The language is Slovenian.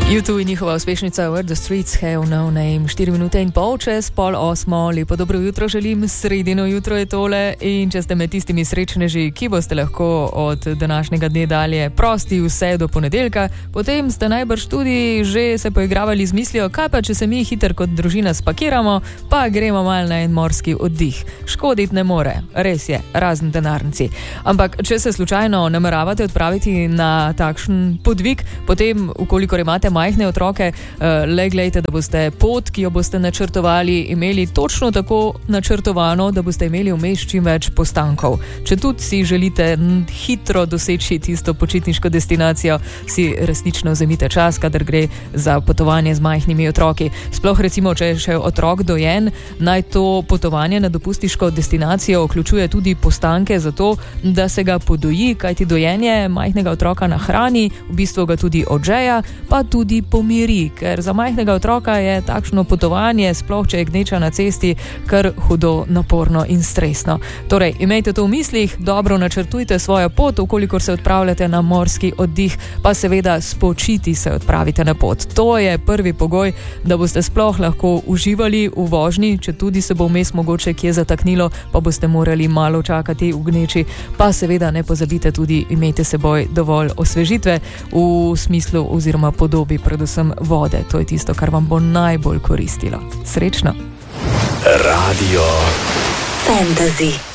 YouTube in njihova uspešnica Where the Streets Have No Name. 4 minute in pol čez 7:30. Lepo dobro jutro želim, sredino jutro je tole in če ste med tistimi srečneži, ki boste lahko od današnjega dne dalje prosti vse do ponedeljka, potem ste najbrž tudi že se poigravali z mislijo, kaj pa če se mi hiter kot družina spakiramo, pa gremo mal na en morski oddih. Škodit ne more, res je, razen denarnici. Ampak če se slučajno nameravate odpraviti na takšen podvig, potem, ukolikor imate majhne otroke, le glejte, da boste pot, ki jo boste načrtovali, imeli točno tako načrtovano, da boste imeli vmes čim več postankov. Če tudi si želite hitro doseči tisto počitniško destinacijo, si resnično vzemite čas, kadar gre za potovanje z majhnimi otroki. Sploh recimo, če je še otrok dojen, naj to potovanje na dopustiško destinacijo vključuje tudi postanke za to, da se ga podoji, kajti dojenje majhnega otroka nahrani, v bistvu ga tudi odžeja, pa tudi pomiri, ker za majhnega otroka je takšno potovanje, sploh če je gneča na cesti, kar hudo naporno in stresno. Torej, imejte to v mislih, dobro načrtujte svojo pot, ukolikor se odpravljate na morski oddih, pa seveda spočiti se odpravite na pot. To je prvi pogoj, da boste sploh lahko uživali v vožnji, če tudi se bo vmes mogoče kje zataknilo, pa boste morali malo čakati v gneči, pa seveda ne pozabite tudi imejte seboj dovolj osvežitve v smislu oziroma podobi predvsem vode. To je tisto, kar vam bo najbolj koristilo. Srečno! Radio Fantasy.